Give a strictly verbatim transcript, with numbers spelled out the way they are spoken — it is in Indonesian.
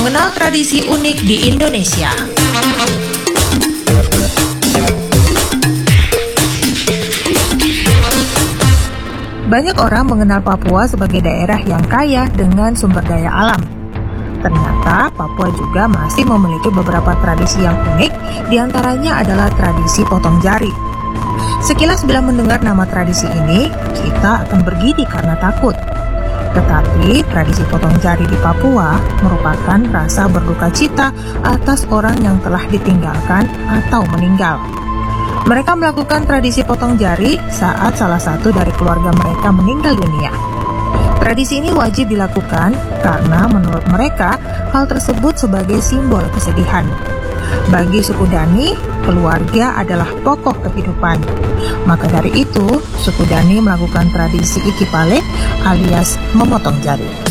mengenal tradisi unik di Indonesia. Banyak orang mengenal Papua sebagai daerah yang kaya dengan sumber daya alam. Ternyata Papua juga masih memiliki beberapa tradisi yang unik, diantaranya adalah tradisi potong jari. Sekilas bila mendengar nama tradisi ini, kita akan bergidik karena takut. Tetapi tradisi potong jari di Papua merupakan rasa berduka cita atas orang yang telah ditinggalkan atau meninggal. Mereka melakukan tradisi potong jari saat salah satu dari keluarga mereka meninggal dunia. Tradisi ini wajib dilakukan karena menurut mereka hal tersebut sebagai simbol kesedihan. Bagi suku Dani, keluarga adalah pokok kehidupan. Maka dari itu, suku Dani melakukan tradisi Ikipale alias memotong jari.